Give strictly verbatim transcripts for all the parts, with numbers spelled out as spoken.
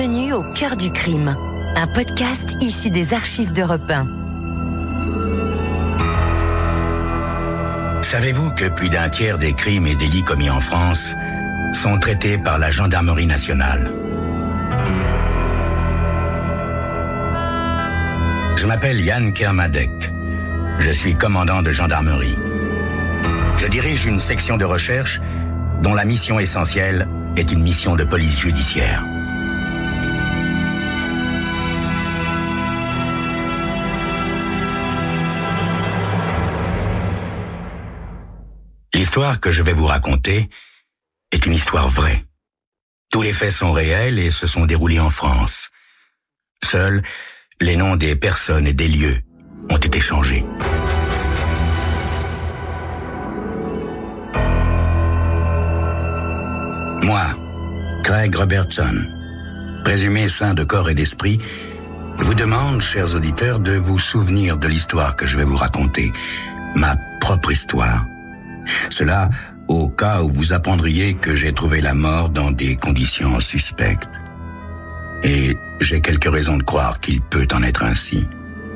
Bienvenue au cœur du crime, un podcast issu des archives d'Europe un. Savez-vous que plus d'un tiers des crimes et délits commis en France sont traités par la gendarmerie nationale? Je m'appelle Yann Kermadec. Je suis commandant de gendarmerie. Je dirige une section de recherche dont la mission essentielle est une mission de police judiciaire. L'histoire que je vais vous raconter est une histoire vraie. Tous les faits sont réels et se sont déroulés en France. Seuls les noms des personnes et des lieux ont été changés. Moi, Craig Robertson, présumé saint de corps et d'esprit, vous demande, chers auditeurs, de vous souvenir de l'histoire que je vais vous raconter, ma propre histoire. Cela au cas où vous apprendriez que j'ai trouvé la mort dans des conditions suspectes. Et j'ai quelques raisons de croire qu'il peut en être ainsi.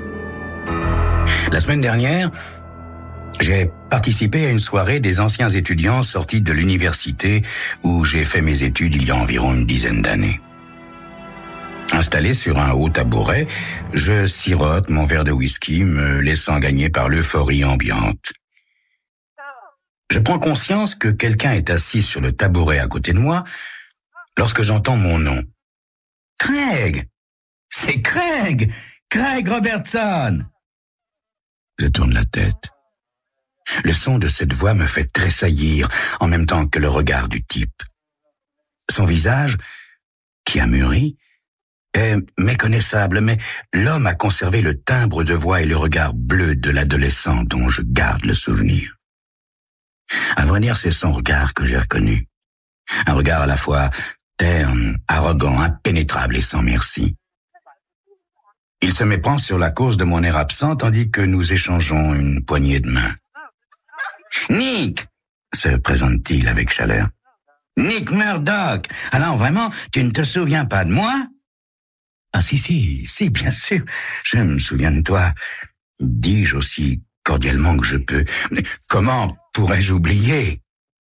La semaine dernière, j'ai participé à une soirée des anciens étudiants sortis de l'université où j'ai fait mes études il y a environ une dizaine d'années. Installé sur un haut tabouret, je sirote mon verre de whisky, me laissant gagner par l'euphorie ambiante. Je prends conscience que quelqu'un est assis sur le tabouret à côté de moi lorsque j'entends mon nom. Craig! C'est Craig! Craig Robertson! Je tourne la tête. Le son de cette voix me fait tressaillir en même temps que le regard du type. Son visage, qui a mûri, est méconnaissable, mais l'homme a conservé le timbre de voix et le regard bleu de l'adolescent dont je garde le souvenir. À vrai dire, c'est son regard que j'ai reconnu. Un regard à la fois terne, arrogant, impénétrable et sans merci. Il se méprend sur la cause de mon air absent tandis que nous échangeons une poignée de main. « Nick !» se présente-t-il avec chaleur. « Nick Murdoch! Alors vraiment, tu ne te souviens pas de moi ?»« Ah si, si, si, bien sûr, je me souviens de toi. » dis-je aussi cordialement que je peux. Mais comment pourrais-je oublier?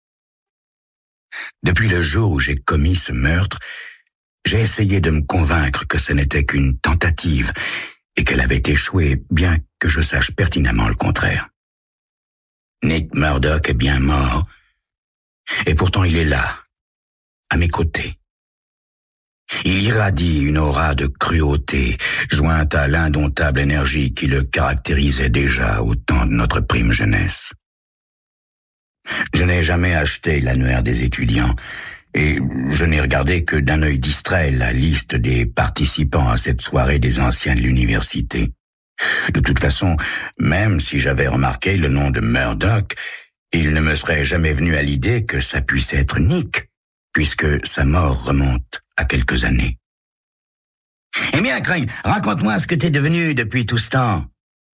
Depuis le jour où j'ai commis ce meurtre, j'ai essayé de me convaincre que ce n'était qu'une tentative et qu'elle avait échoué, bien que je sache pertinemment le contraire. Nick Murdoch est bien mort, et pourtant il est là, à mes côtés. Il irradie une aura de cruauté, jointe à l'indomptable énergie qui le caractérisait déjà au temps de notre prime jeunesse. Je n'ai jamais acheté l'annuaire des étudiants, et je n'ai regardé que d'un œil distrait la liste des participants à cette soirée des anciens de l'université. De toute façon, même si j'avais remarqué le nom de Murdoch, il ne me serait jamais venu à l'idée que ça puisse être Nick, puisque sa mort remonte à quelques années. Eh bien, Craig, raconte-moi ce que t'es devenu depuis tout ce temps.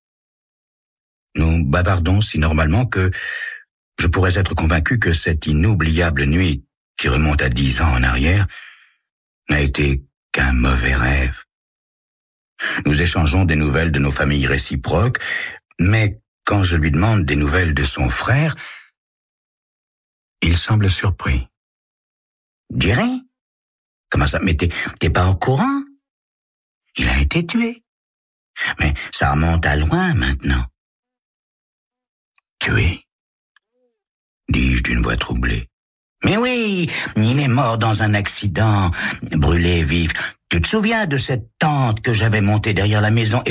Nous bavardons si normalement que je pourrais être convaincu que cette inoubliable nuit, qui remonte à dix ans en arrière, n'a été qu'un mauvais rêve. Nous échangeons des nouvelles de nos familles réciproques, mais quand je lui demande des nouvelles de son frère, il semble surpris. Jerry? Comment ça? Mais t'es, t'es pas au courant? Il a été tué. Mais ça remonte à loin maintenant. Tué? Dis-je d'une voix troublée. Mais oui, il est mort dans un accident, brûlé vif. Tu te souviens de cette tente que j'avais montée derrière la maison?